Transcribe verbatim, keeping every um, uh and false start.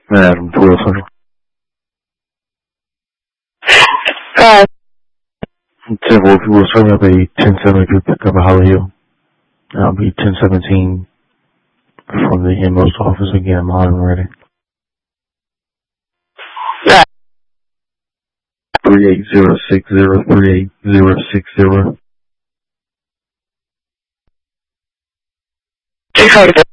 Adam twelve hundred. Uh, Temple, if you will serve up a ten seventy-two pickup of Holly Hill. I'll be ten seventeen from the inmost office again. I'm on and ready. Three eight zero six zero three eight zero six zero. six hundred.